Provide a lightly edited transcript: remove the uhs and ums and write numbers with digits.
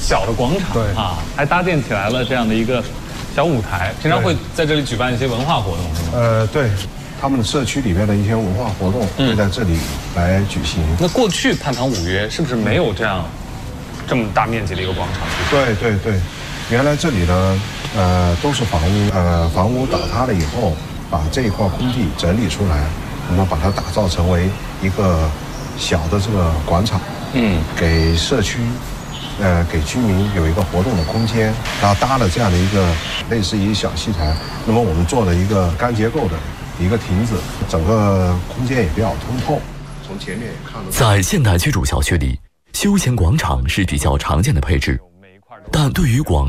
小的广场， 对啊，还搭建起来了这样的一个小舞台，平常会在这里举办一些文化活动，是吗？ 对，他们的社区里面的一些文化活动会在这里来举行。 那过去泮塘五约是不是没有这么大面积的一个广场？ 对，原来这里呢，都是房屋，房屋倒塌了以后，把这一块空地整理出来，我们把它打造成为一个小的这个广场，给社区，给居民有一个活动的空间，然后搭了这样的一个类似于小戏台，那么我们做了一个钢结构的一个亭子，整个空间也比较通透，从前面也看得到。 在现代居住小区里，休闲广场是比较常见的配置，但对于广